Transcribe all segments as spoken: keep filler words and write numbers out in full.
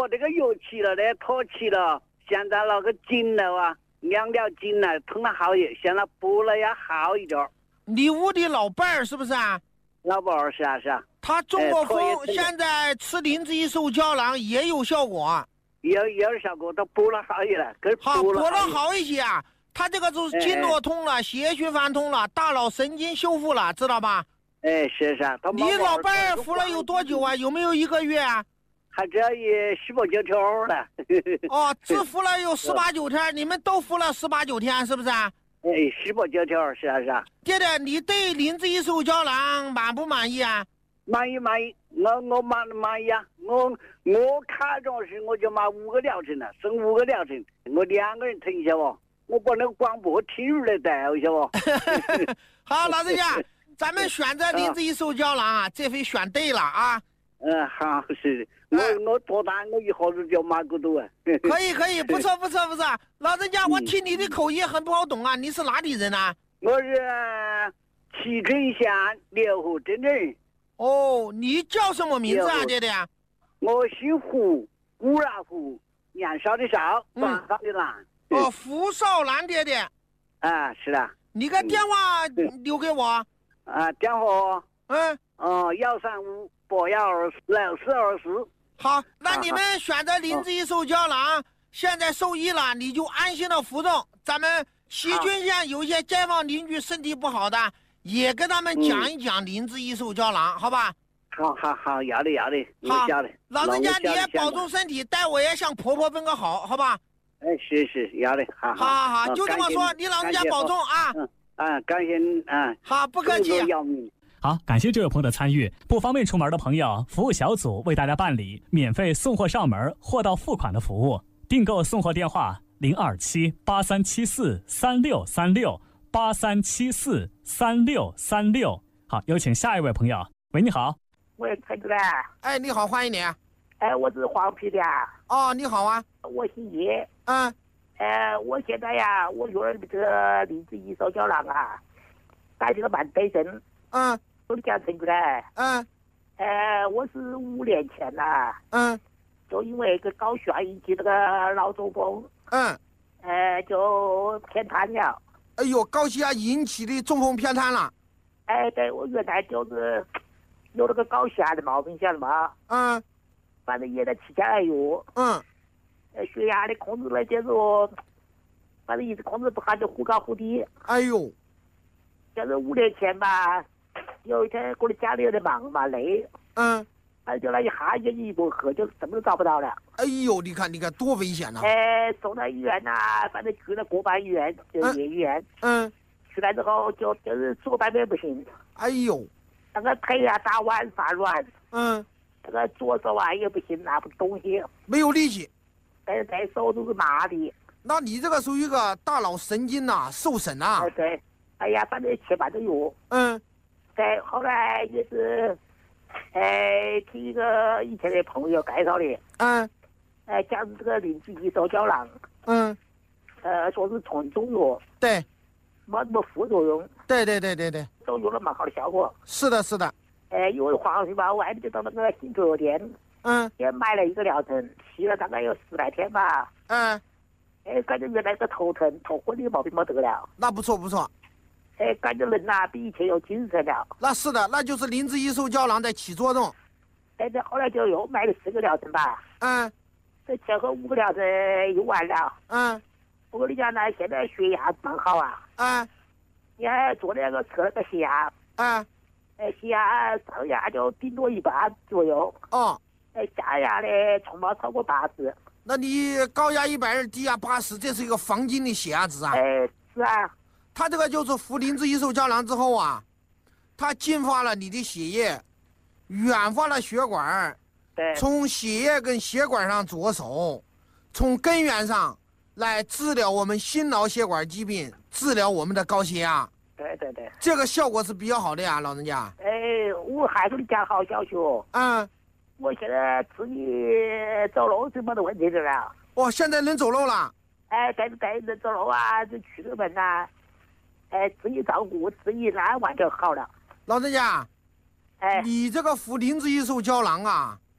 脱这个油漆了的，脱漆了，现在那个筋了啊，两条筋了，疼了好一，现在补了也好一点。 你屋的老伴儿是不是啊？ 老伴儿是啊是啊。 他中过风， 哎、 现在吃灵芝一手胶囊也有效果。 有有效果，都补了好一了，跟好，补了了好一些啊。他这个就是经络通了，血液循环通了，大脑神经修复了，知道吧？ 哎，是是。他你老伴儿服了有多久啊？有没有一个月啊？ 还只要也十八九天了。 哦，只服了有十八九天，你们都服了十八九天，是不是啊？ 哎，十八九天，是啊是啊。 爹爹，你对灵芝一手胶囊满不满意啊？ 满意满意，我我满满意啊！我我看中是我就买五个疗程了，剩五个疗程，我两个人疼一下哦。我把那个广播听出来带一下哦。 好，老人家，咱们选择灵芝一手胶囊啊，这回选对了啊。 嗯，好是。我我多大我一下子就买个多啊。 可以可以，不错不错不错。老人家，我听你的口音很不好懂啊，你是哪里人啊？ 我是蕲春县柳河镇人。 哦，你叫什么名字啊，爹爹？ 我姓胡，古然胡，年少的少，晚上的兰。 哦，胡少兰爹爹。 啊，是的。 你个电话留给我。 啊，电话。 嗯。 哦，幺三五八幺二四六四二四。 好，那你们选择灵芝一手胶囊，现在受益了，你就安心的服用。咱们西郡县有一些街坊邻居身体不好的，也跟他们讲一讲灵芝一手胶囊，好吧？ 好好好，要的要的， 好要的。 老人家你也保重身体，待会也向婆婆问个好，好吧？ 哎，是是，要的，好好好好，就这么说，你老人家保重啊！ 嗯啊，感谢啊， 好，不客气。 好，感谢这位朋友的参与。不方便出门的朋友，服务小组为大家办理免费送货上门、货到付款的服务。订购送货电话零二七八三七四三六三六八三七四三六三六。好，有请下一位朋友。喂，你好。 喂，陈主任。 哎，你好，欢迎你。 哎，我是黄皮的。 哦，你好啊。 我姓叶。 嗯。 呃，我现在呀，我用了这个灵芝一手胶囊啊，感觉到蛮得劲。 嗯。 我讲陈主任。 嗯。 呃，我是五年前呐。 嗯。 就因为个高血压引起这个脑中风。 嗯。 呃，就偏瘫了。 哎呦，高血压引起的中风偏瘫了。 哎，对，我原来就是有那个高血压的毛病，晓得吗？ 嗯。 反正也在吃降压药。 嗯。 呃，血压的控制呢，就是说，反正一直控制不好，就忽高忽低。 哎呦。 就是五年前吧，有一天我的家里有点忙嘛，累。 嗯。 反正就那一下就一不喝，就什么都找不到了。 哎呦，你看，你看多危险呐！ 哎，送到医院呐、啊，反正去了个半医院，就是夜医院。 嗯。 去了之后就就是左半边不行。 哎呦。 那个腿啊打弯发软。 嗯。 那个左手啊也不行，拿不动东西。 没有力气。 对对，手都是麻的。 那你这个属于一个大脑神经呐、啊、受损呐、啊。 哎对。哎呀，反正吃半个药。 嗯。 对，后来也是，哎，听一个以前的朋友介绍的。 嗯。 哎，讲这个灵芝一手胶囊。 嗯。 呃，说是纯中药。 对。 没什么副作用。 对对对对对。 都有了蛮好的效果。 是的，是的。 哎，因为黄水吧，我外面就到那个新中药店。 嗯。 也买了一个疗程，吸了大概有十来天吧。 嗯。 哎，感觉原来个头疼、头昏的毛病没得了。 那不错不错。 哎，感觉人呐、啊、比以前有精神了。 那是的，那就是灵芝一手胶囊在起作用。 哎，这后来就又买了四个疗程吧。 嗯。 这前后五个疗程用完了。 嗯。 我跟你讲呢，现在血压蛮好啊。 嗯。 你还做那个测那个血压。 嗯。 哎，血压上压就顶多一百左右。 哦。 哎，下压呢从没超过八十。 那你高压一百二，低压八十，这是一个黄金的血压值啊。 哎，是啊。 它这个就是服灵芝一手胶囊之后啊，它净化了你的血液，软化了血管， 对， 从血液跟血管上着手，从根源上来治疗我们心脑血管疾病，治疗我们的高血压。 对对对， 这个效果是比较好的呀，老人家。 哎，我还跟你讲好消息哦。 嗯。 我现在自己走路是没得问题的了。 哦，现在能走路了？ 哎，带着带着走路啊，就出个门呐。哎，自己照顾，自己安完就好了。 老人家， 哎， 你这个服灵芝一手胶囊啊，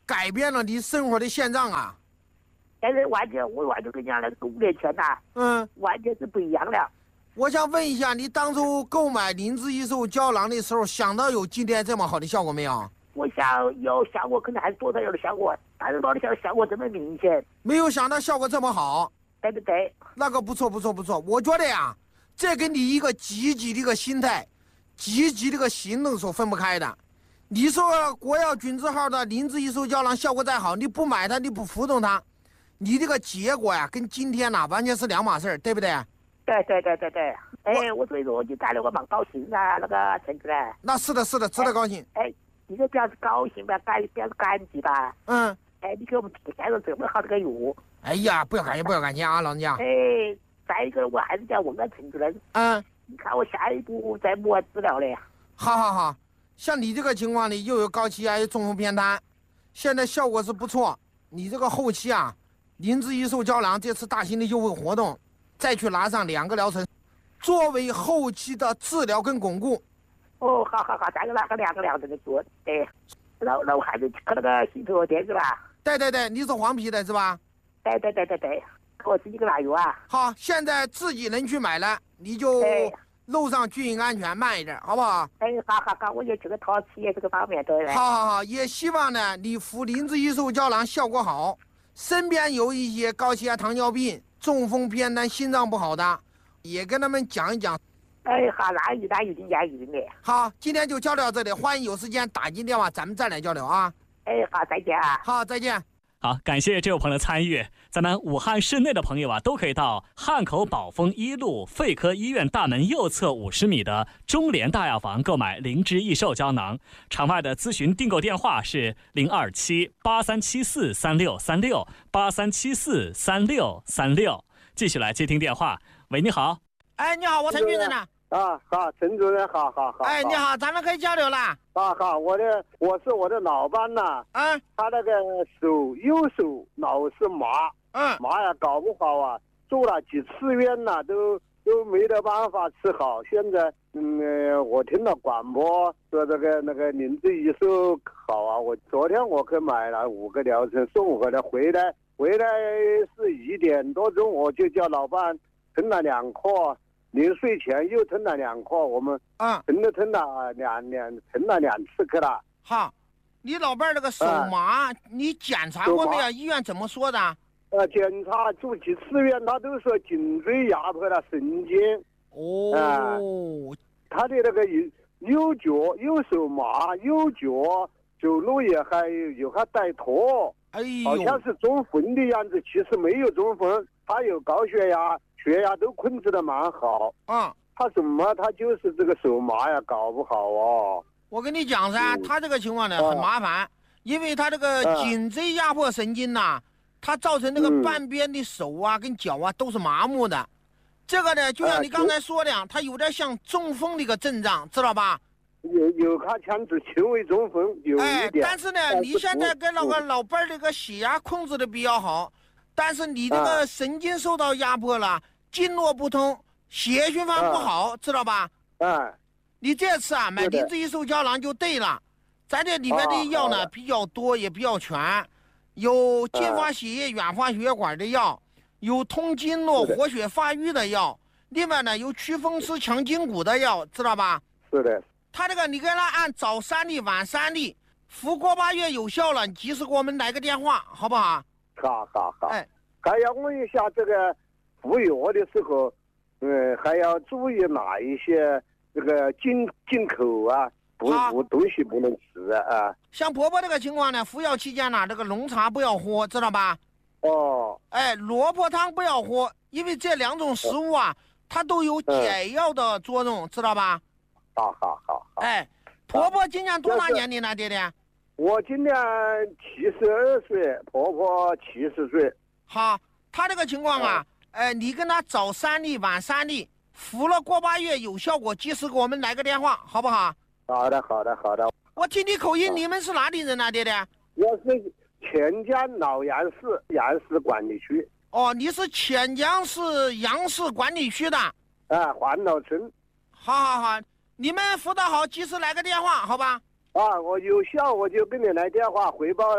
改变了你生活的现状啊。 但是完全我完全跟你讲那个五年前呐、啊， 嗯， 完全是不一样了。 我想问一下，你当初购买灵芝益寿胶囊的时候，想到有今天这么好的效果没有？ 我想有效果，可能还是多少有的效果，但是到底效效果这么明显， 没有想到效果这么好。 对对对， 那个不错不错不错，我觉得呀，这跟你一个积极的一个心态、积极的一个行动所分不开的。你说国药菌字号的灵芝益寿胶囊效果再好，你不买它，你不服用它，你这个结果呀，跟今天呐完全是两码事儿，对不对？ 对对对对对，哎，我所以说我就干了，我蛮高兴啊，那个陈主任。 那是的，是的，值得高兴。 哎，你这表示高兴吧，感表示感激吧。 嗯。 哎，你给我们推荐了这么好的个药。 哎呀，不要感谢，不要感谢啊，老人家。 哎，再一个，我还是想问问陈主任。 嗯。 你看我下一步在么治疗嘞？ 好好好，像你这个情况呢，又有高血压，又中风偏瘫，现在效果是不错。你这个后期啊，灵芝益寿胶囊这次大型的优惠活动。再去拿上两个疗程，作为后期的治疗跟巩固。 哦，好好好，再个拿个两个疗程的做，对。那那我还是去那个洗头店是吧？ 对对对，你是黄皮的是吧？ 对对对对对，我自己个拿药啊。 好，现在自己能去买了，你就路上注意安全，慢一点，好不好？ 哎，好好好，我也这个陶器也这个方面对。 好好好，也希望呢，你服灵芝益寿胶囊效果好，身边有一些高血压、糖尿病。中风偏瘫、心脏不好的，也跟他们讲一讲。 哎，好，那一那一定要一定的。 好，今天就交流到这里，欢迎有时间打进电话，咱们再来交流啊。 哎，好，再见啊。 好，再见。 好，感谢这位朋友的参与。咱们武汉市内的朋友啊，都可以到汉口宝丰一路肺科医院大门右侧五十米的中联大药房购买灵芝益寿胶囊。场外的咨询订购电话是零二七八三七四三六三六八三七四三六三六。继续来接听电话。喂，你好。 哎，你好，我陈主任呢。 啊，好，陈主任，好好好。 哎，你好，咱们可以交流了。 啊，好，我的我是我的老伴呐。 嗯。 他那个手右手老是麻。 嗯。 麻呀，搞不好啊，做了几次院呐，都都没得办法治好。现在，嗯、呃，我听到广播说这个那个灵芝益寿好啊，我昨天我去买了五个疗程送回来，回来回来是一点多钟，我就叫老伴吞了两颗。临睡前又吞了两颗，我们啊吞了吞了两两吞了两次去了。 好，你老伴儿这个手麻，啊、你检查过没有？医院怎么说的？ 呃，检查住几次院，他都说颈椎压迫了神经。 哦。 呃、他的那个右右脚右手麻，右脚走路也还有还带拖。 哎呦。 好像是中风的样子，其实没有中风，他有高血压。血压都控制的蛮好啊， 他怎么他就是这个手麻呀，搞不好哦。 我跟你讲噻，嗯、他这个情况呢很麻烦，啊、因为他这个颈椎压迫神经呐、啊，它造成那个半边的手啊、嗯、跟脚啊都是麻木的。这个呢，就像你刚才说的，它有点像中风的一个症状，知道吧？ 有有看腔子轻微中风，有一点。 哎，但是呢，但是你现在跟那个老伴儿这个血压控制的比较好，但是你这个神经受到压迫了。经络不通，血液循环不好，啊、知道吧？ 哎， 你这次啊买灵芝益寿胶囊就对了，咱这里面的药呢、啊、比较多，也比较全，有净化血液、远化血管的药，有通经络、活血发育的药，另外呢有祛风湿、强筋骨的药，知道吧？ 是的。 他这个你给他按早三粒、晚三粒，服过八月有效了，你及时给我们来个电话，好不好？ 好好好。 哎， 还要问一下这个。服药的时候，嗯，还要注意哪一些这个进进口啊，不不东西不能吃啊。 像婆婆这个情况呢，服药期间呢，这个浓茶不要喝，知道吧？ 哦。 哎，萝卜汤不要喝，因为这两种食物啊，它都有解药的作用，嗯、知道吧？ 好好好。 哎，婆婆今年多大年龄了，爹爹？ 我今年七十二岁，婆婆七十岁。 好，她这个情况啊。嗯哎，你跟他早三粒，晚三粒，服了过八月有效果，及时给我们来个电话，好不好？ 好的，好的，好的。 我听你口音，你们是哪里人啊，爹爹？ 我是潜江老杨市杨市管理区。 哦，你是潜江市杨市管理区的？ 啊，环老村。 好好好，你们辅导好，及时来个电话，好吧？ 啊，我有效我就跟你来电话汇报了。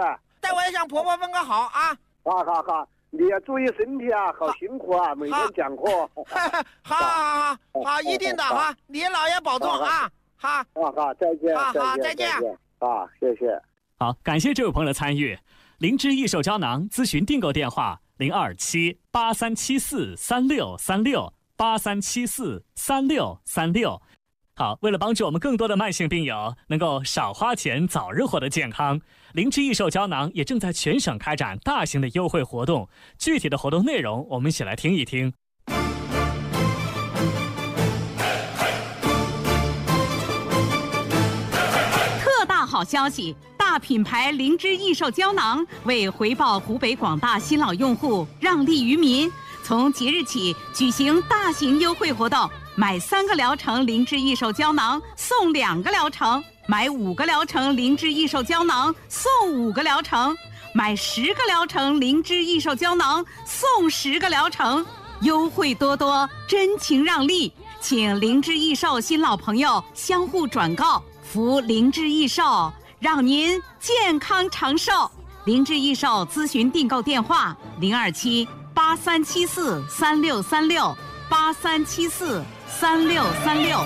待会向婆婆问个好啊。 好好好，你要注意身体啊，好辛苦啊，每天讲课。 好好好好好，一定的哈，你姥爷保重啊。好， 好好，再见。 好好，再见。 啊，谢谢。 好，感谢这位朋友的参与。灵芝益寿胶囊咨询订购电话：零二七八三七四三六三六八三七四三六三六。好，为了帮助我们更多的慢性病友能够少花钱、早日获得健康，灵芝益寿胶囊也正在全省开展大型的优惠活动。具体的活动内容，我们一起来听一听。 特大好消息！大品牌灵芝益寿胶囊为回报湖北广大新老用户，让利于民，从即日起举行大型优惠活动。买三个疗程灵芝益寿胶囊送两个疗程，买五个疗程灵芝益寿胶囊送五个疗程，买十个疗程灵芝益寿胶囊送十个疗程，优惠多多，真情让利，请灵芝益寿新老朋友相互转告，服灵芝益寿，让您健康长寿。灵芝益寿咨询订购电话：零二七八三七四三六三六八三七四三六三六。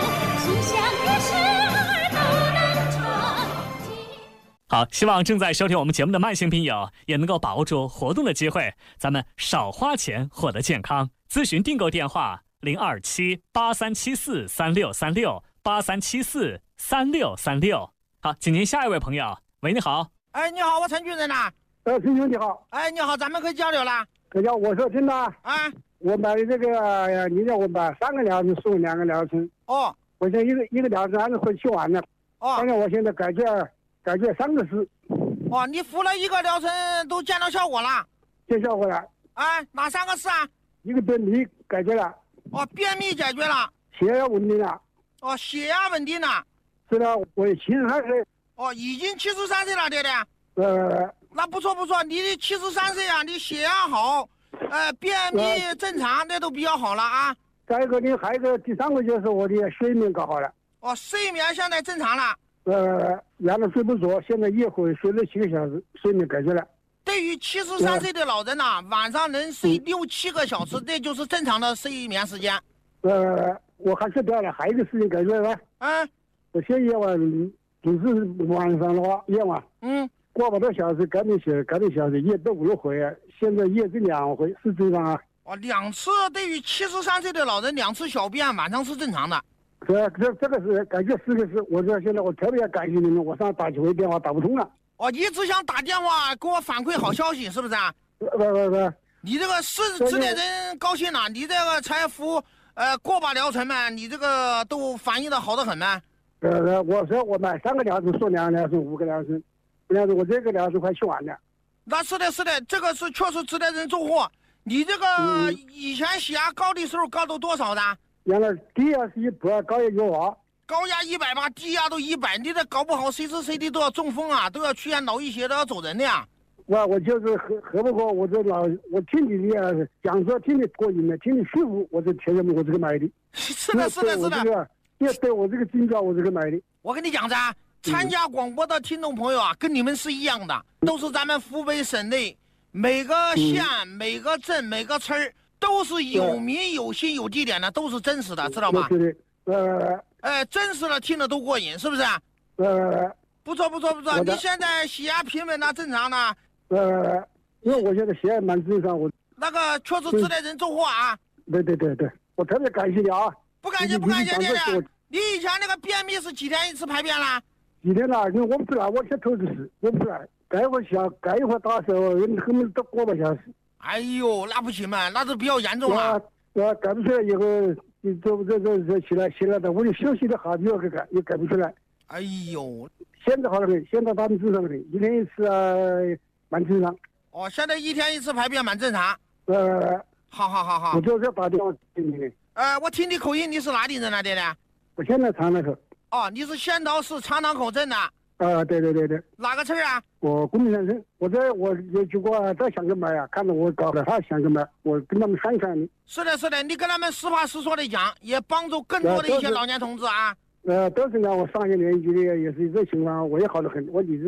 好，希望正在收听我们节目的慢性病友也能够把握住活动的机会，咱们少花钱获得健康。咨询订购电话：零二七八三七四三六三六八三七四三六三六。好，请您下一位朋友。喂，你好。 哎，你好，我陈军人呐。 呃，陈兄你好。 哎，你好，咱们可以交流了。 可以，我说真的啊。 我买的这个，你让我买三个疗程送两个疗程。 哦。 我现在一个一个疗程还是会去完了。 哦。 反正我现在改决改决三个事。 哦，你服了一个疗程都见到效果了？ 见效果了。 哎，哪三个事啊？ 一个便秘解决了。 哦，便秘解决了。 血压稳定了。 哦，血压稳定了。 是的，我七十三岁。 哦，已经七十三岁了，爹爹。 呃。 那不错不错，你七十三岁啊，你血压好。呃，便秘正常，那都比较好了啊。 再一个呢，还有一个第三个就是我的睡眠搞好了。 哦，睡眠现在正常了。 呃，原来睡不着，现在一会睡了七个小时，睡眠改决了。 对于七十三岁的老人呐、啊，晚上能睡六七个小时，这就是正常的睡眠时间。 呃，我还是掉了，还有一个事情改决了。 嗯。 我现在夜晚总是晚上的话，夜晚。 嗯。 过不多小时，改点小，改点小时，夜得五回，现在夜是两回，是这样啊？ 哦，两次对于七十三岁的老人，两次小便晚上是正常的。 这这这个是感觉四个是，我这现在我特别感谢你们，我上打几回电话打不通了。 哦，你只想打电话给我反馈好消息，是不是啊？ 不不不， 你这个是值得人高兴了，你这个才服呃过把疗程嘛，你这个都反应的好得很嘛。 呃，我说我买三个疗程，送两个疗程，五个疗程。我这个疗程快去完了。 那是的，是的，这个是确实值得人祝贺。你这个以前血压高的时候高到多少的？ 原来低压是一百，高压一百。 高压一百八，低压都一百，你这搞不好随时随地都要中风啊，都要出现脑溢血，都要走人的呀。 我我就是喝喝不过，我这老我听你的讲说听你过瘾的，听你舒服，我就听着我这个买的。 是的，是的，是的。 也对我这个金价，我这个买的。 我跟你讲噻。参加广播的听众朋友啊，跟你们是一样的，都是咱们湖北省内每个县、嗯、每个镇、每个村都是有名有姓有地点的，都是真实的，知道吗？ 对对。呃。 哎，真实的听着都过瘾，是不是？ 呃。 不错不错不错，你现在血压平稳呢，正常呢？ 呃，因为我现在血压蛮正常，我。 那个确实值得人祝贺啊！ 对对对对，我特别感谢你啊！ 不感谢不感谢，爹爹。你以前那个便秘是几天一次排便啦？ 几天了？因为我不来，我先偷着死，我不来。改一会儿小，改一会儿打手，后面都过半小时。 哎呦，那不行嘛，那是比较严重了。 我改不出来以后，你这这这这起来起来的，我就休息的好，又改改，又改不出来。 哎呦， 现在好了没？现在他们正常的，一天一次啊，蛮正常。 哦，现在一天一次排便蛮正常。 呃， 好好好好。 我就是打电话给你的。 呃，我听你口音，你是哪里人啊，爹爹？ 我现在长乐口。 哦，你是仙桃市长塘口镇的。 啊，对对对对。 哪个村啊？ 我公民先生，我在我有去过在香格买啊，看着我搞的他香格买，我跟他们商量的。 是的，是的，你跟他们实话实说的讲，也帮助更多的一些老年同志啊。 呃，都是让我上一年级的也是这情况，我也好得很，我一直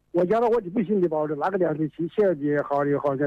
我讲了我就不信的保证，那个量体器写的好的好像